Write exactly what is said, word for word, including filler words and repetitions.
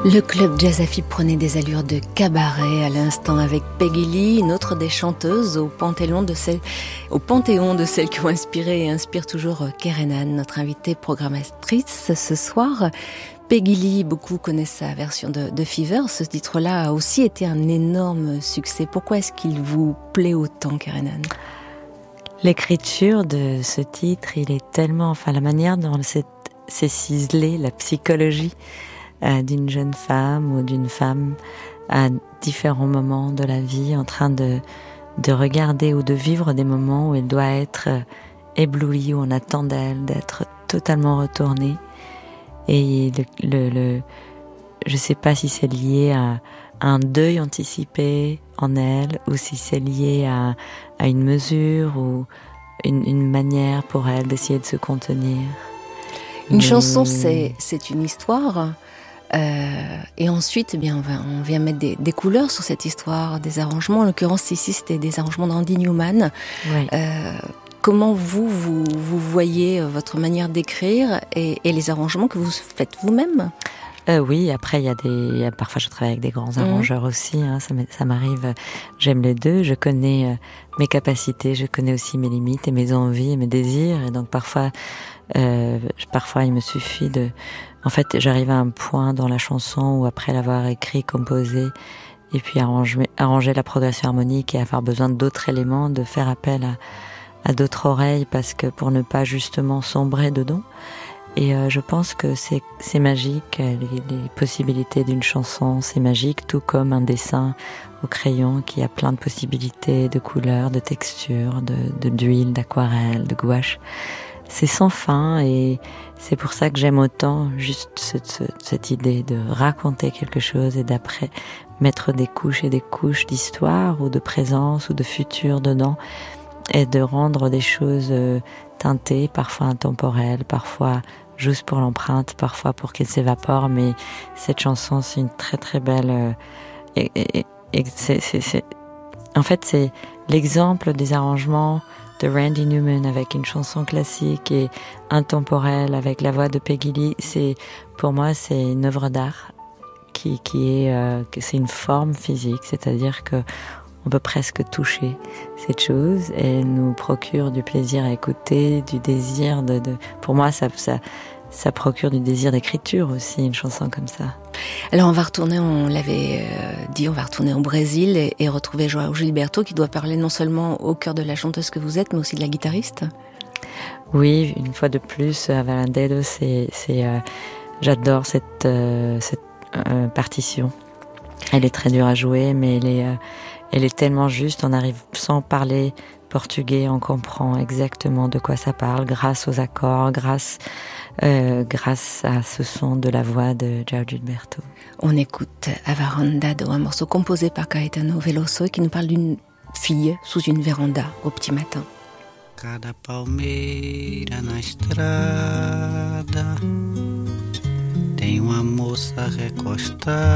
Le club Jazz Afib prenait des allures de cabaret à l'instant avec Peggy Lee, une autre des chanteuses au panthéon de celles, au panthéon de celles qui ont inspiré et inspirent toujours Kerenan, notre invitée programmatrice ce soir. Peggy Lee, beaucoup connaissent sa version de, de Fever. Ce titre-là a aussi été un énorme succès. Pourquoi est-ce qu'il vous plaît autant, Kerenan ? L'écriture de ce titre, il est tellement, enfin la manière dont c'est, c'est ciselé, la psychologie euh, d'une jeune femme ou d'une femme à différents moments de la vie, en train de, de regarder ou de vivre des moments où elle doit être éblouie, où on attend d'elle d'être totalement retournée. Et le, le, le, je sais pas si c'est lié à, à un deuil anticipé en elle, ou si c'est lié à, à une mesure ou une, une manière pour elle d'essayer de se contenir. Une Mais... chanson, c'est, c'est une histoire. Euh, et ensuite, eh bien, on, va, on vient mettre des, des couleurs sur cette histoire, des arrangements. En l'occurrence, ici, c'était des arrangements d'Andy Newman. Oui. Euh, comment vous, vous, vous voyez votre manière d'écrire et, et les arrangements que vous faites vous-même ? Euh, oui, après il y a des, parfois je travaille avec des grands arrangeurs mmh. aussi, hein, ça, ça m'arrive, j'aime les deux, je connais euh, mes capacités, je connais aussi mes limites et mes envies et mes désirs, et donc parfois, euh, parfois il me suffit de, en fait j'arrive à un point dans la chanson où après l'avoir écrit, composé, et puis arranger, arranger la progression harmonique et avoir besoin d'autres éléments, de faire appel à, à d'autres oreilles, parce que pour ne pas justement sombrer dedans. Et euh, je pense que c'est, c'est magique, les, les possibilités d'une chanson, c'est magique, tout comme un dessin au crayon qui a plein de possibilités, de couleurs, de textures, de, de, d'huile, d'aquarelle, de gouache. C'est sans fin, et c'est pour ça que j'aime autant juste cette, cette idée de raconter quelque chose et d'après mettre des couches et des couches d'histoire ou de présence ou de futur dedans, et de rendre des choses teintées, parfois intemporelles, parfois juste pour l'empreinte, parfois pour qu'elle s'évapore, mais cette chanson, c'est une très très belle... Euh, et, et, et c'est, c'est, c'est, en fait, c'est l'exemple des arrangements de Randy Newman avec une chanson classique et intemporelle avec la voix de Peggy Lee. C'est, pour moi, c'est une œuvre d'art qui, qui est... Euh, c'est une forme physique, c'est-à-dire que on peut presque toucher cette chose, et elle nous procure du plaisir à écouter, du désir de... de pour moi, ça, ça, ça procure du désir d'écriture aussi, une chanson comme ça. Alors on va retourner, on l'avait dit, on va retourner au Brésil et, et retrouver João Gilberto, qui doit parler non seulement au cœur de la chanteuse que vous êtes, mais aussi de la guitariste. Oui, une fois de plus, Avalandedo, c'est... c'est euh, j'adore cette, euh, cette euh, partition. Elle est très dure à jouer, mais elle est... Euh, Elle est tellement juste, on arrive sans parler portugais, on comprend exactement de quoi ça parle, grâce aux accords, grâce, euh, grâce à ce son de la voix de João Gilberto. On écoute Avarandado, un morceau composé par Caetano Veloso qui nous parle d'une fille sous une véranda au petit matin. Cada palmeira na estrada tem uma moça recostada.